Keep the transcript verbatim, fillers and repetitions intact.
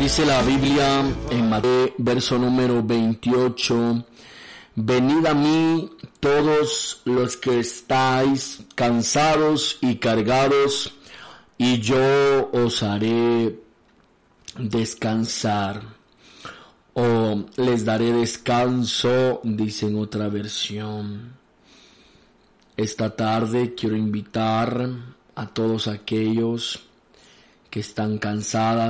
Dice la Biblia en Mateo, verso número veintiocho, venid a mí todos los que estáis cansados y cargados, y yo os haré descansar, o les daré descanso, dice en otra versión. Esta tarde quiero invitar a todos aquellos que están cansadas,